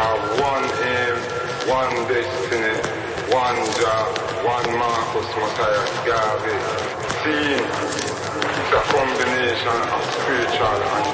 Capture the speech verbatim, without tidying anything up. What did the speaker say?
have one aim, one destiny, one job, one Marcus Matthias Garvey. Seeing it's a combination of spiritual and